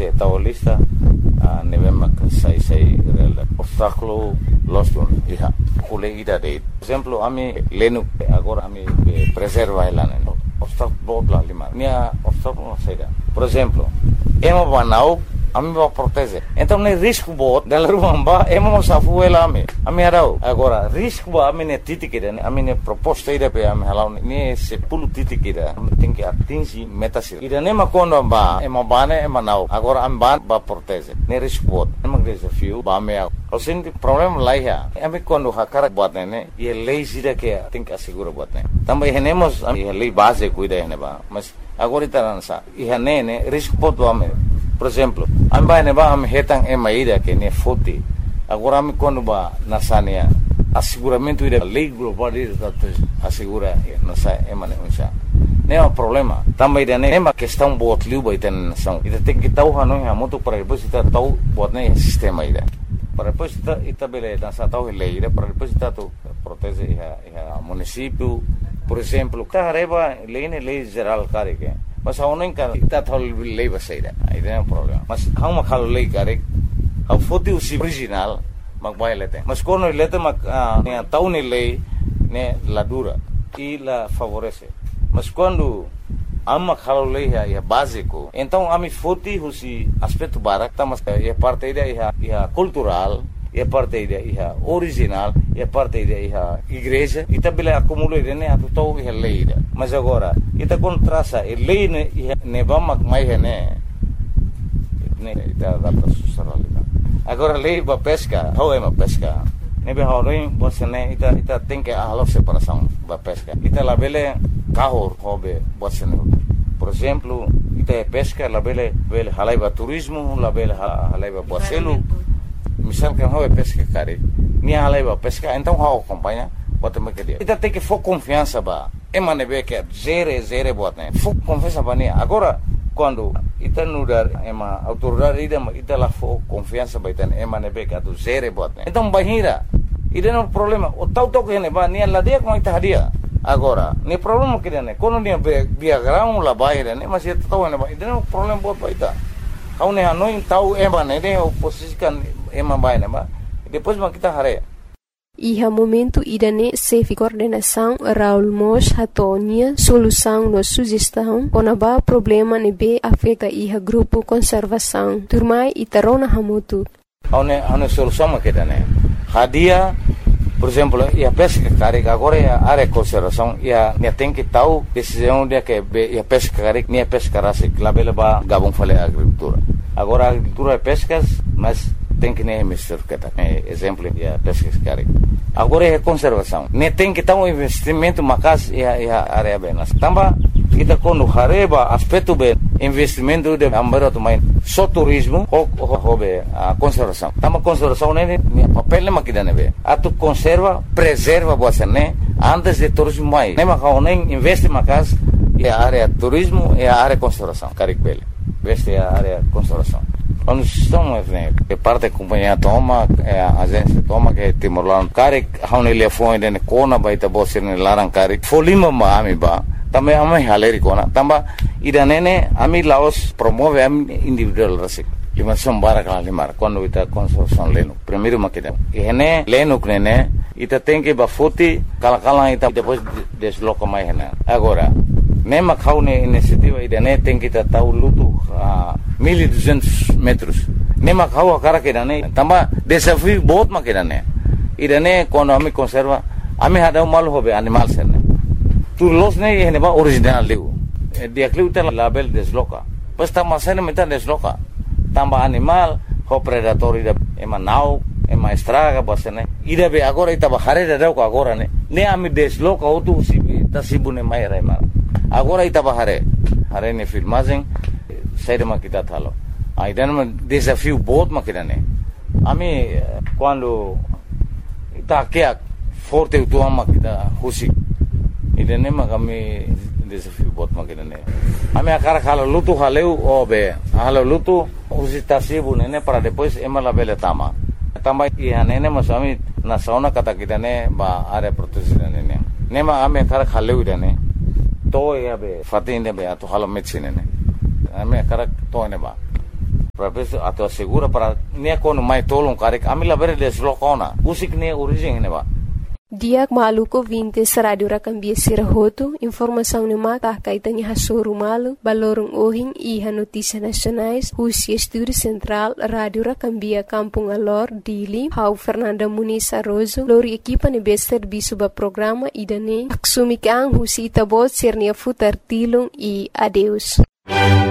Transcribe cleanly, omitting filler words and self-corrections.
taulista nevema sai obstáculo losto iha kule ida de exemplo ami lenu agora ami preserva elana obstáculo botla lima nia obstáculo saida por exemplo emo banau ami va proteger então ne risco bot dela rumba emo safu elame ami arau agora risco ba ami ne titikida ami ne proposta ida pe ami halau ne se pulu titikida tem que atingir metas ida ne makondo ba emo bane emo nau agora am ba proteger ne risco bot emo desafio ba me o senti problema lá ya ami quando hakara bot ne e lei ida que tem que assegurar bot ne também renemos a lei base cuida ne ba mas agora itaransa e ne risco bot ba me por exemplo amba ne ba am hetang emaida que ne foti agora am quando ba nasania asseguramento ida lei global ida assegura nasa emane unsa ne é problema também ida ne uma questão bot liu ba iten são ida tem que tau hanu ha moto para depois ita tau bot ne sistema ida para depois ita bele nasa tau lei ida para depois ita tu protege a município por exemplo tareba lei geral care que mas a não encara está tal lei vai sair aí não é problema mas há uma calo lei cara a foto original mas vai lete mas quando lete mas a tal lei né la dura e la favorece mas quando há uma calo lei é básico então a mi foto o aspecto barak tá mas é parte da é cultural é parte da é original é parte da é igreja e também acumula né a total é lei mas agora ita contrasa a lei ne vamos mais né ita adapta socialidade agora lei para pesca how é uma pesca ne be horin você né ita tem que a separação para pesca ita la bele carro hobby você né por exemplo ita pesca la bele halai ba turismo la bele halai ba bocelo misal que não é pesca cara nem a leva pesca então how acompanha bota me que dia ita tem que for confiança ba emane be que zere bota né for confiança ba né agora quando ita nudar ema autoridade ita la for confiança ba ita emane be que do zere bota né então bahira ida não problema o tal que né ba nem la dia com ita dia agora nem problema que né quando nem diagrama la bahira né mas ita tau né ba ida não problema bota ita kau ne hanoi tau emane ne oposisikan ema baina ba depois ma kita hare iha momento idane safe coordenação Raul Mos hatonia solução no sugestão onaba problema ne be afeta iha grupo conservação turmai itarona hamutu ane solução ma kita ne hadia por exemplo ia pesca cara agora ia área conservação ia ne tem que tau decisão de que ia pesca cara ne pesca rase labela ba gabon fale agricultura agora agricultura pescas mas tem que nem mister que tá exemplo ia pesca cara agora é conservação ne tem que tau investimento macas ia área bem nas tamba kita quando hareba aspecto bem investimento de ambaroto mais só turismo ou a conservação tamba conservação né papel não makida né a tu conserva preserva você né antes de turismo mais né macau nem investe macas e a área turismo e a área conservação caricbele investe a área conservação quando estamos né que parte da companhia toma a agência toma que Timor-Leste caric hão ele foi né cona baita você né larang caric folima ami ba também ami haleri kona tamba ida nene ami Laos promove ami individual rasik lima sombara kala limar quando ita conservação leno primeiro makida ene leno knene ita tem que bafoti kala ita depois desloca mais né agora nema kaune iniciativa ida ne tem que tau luto 1200 metros nema kau cara que dane tamba desafio बहुत makida ne ida ne quando ami conserva ami hada mal hobe animal sene tu los ne ene ba original liu dia kliuta label desloca pas tamba sene meta desloca tamba animal ho predator ida ema nau ema estraga basene ida be agora ita bahare da ko agora ne ami desloca otu tasibune mai raima agora ita bahare hare ne filmagem saída makita thalo aidan ma desafio बहुत makida ne ami quando ita que forte o tua makida husi ida ne magami desafio बहुत makida ne ami akara khala lutu haleu obe halo lutu husi tasibu ne para depois emala bele tama ia ne masami na sauna kata kita ne ba area protegida ne ma ami akara khaleu ida ne to ya be fatin de be ato halo medicine ne ame karak to ne ba para ver atau segura para nia kono mai tolong karek amila bere deslokona usik ne origem ne ba. Diak maluko vintes Radio Rakambia Sirahoto, informação ne mata kaitanya hasuru malu, balorong ohing iha notícia nacionais, Husi Estúdio Central, Radio Rakambia Kampung Alor, Dili, Hau Fernanda Muniz Arrozo, lori equipa ne bester bisuba programa idane, aksumik ang Husi itabot sirnia futar tilong e adeus.